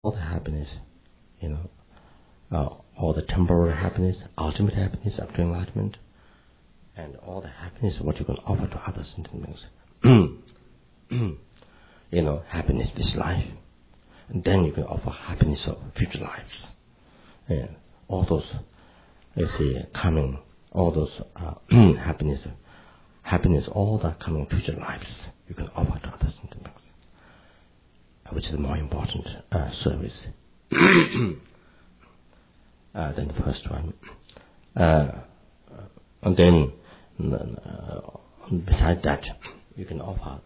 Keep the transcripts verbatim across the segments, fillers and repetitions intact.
all the happiness, you know, uh, all the temporary happiness, ultimate happiness up to enlightenment, and all the happiness what you can offer to other sentient beings. You know, happiness this life, and then you can offer happiness of future lives. And all those, you see, coming, all those uh, happiness, happiness, all the coming future lives you can offer to other sentient beings, which is the more important uh, service uh, than the first one. Uh, and then, uh, besides that, you can offer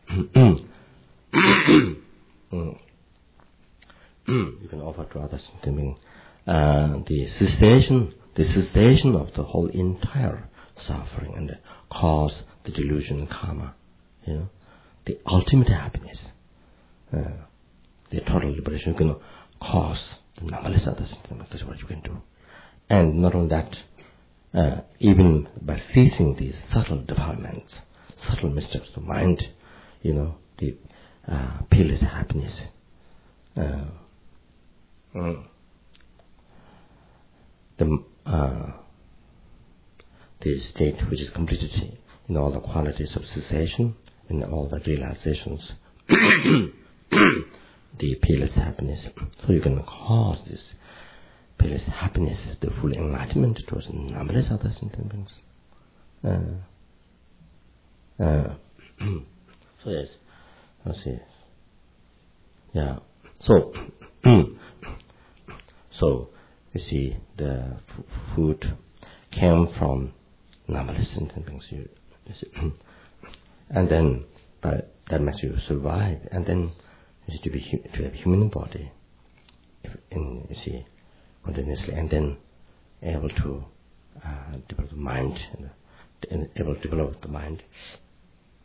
you can offer to others uh, the cessation, the cessation of the whole entire suffering and cause the delusion and karma. You know, the ultimate happiness, uh, the total liberation. You can cause the numberless others. That's what you can do. And not only that, uh, even by ceasing these subtle defilements, subtle mistakes of mind, you know, the uh, peerless happiness, uh, mm, the uh, the state which is completed in all the qualities of cessation, in all the realizations, the peerless happiness. So you can cause this peerless happiness, the full enlightenment towards numberless other sentient beings. Uh, uh, so yes, let's see. Yeah. So, so you see, the f- food came from numberless sentient beings. You, you see, and then, but that makes you survive. And then, you see, to be to have human body, if in you see, continuously, and then able to uh, develop the mind, and, and able to develop the mind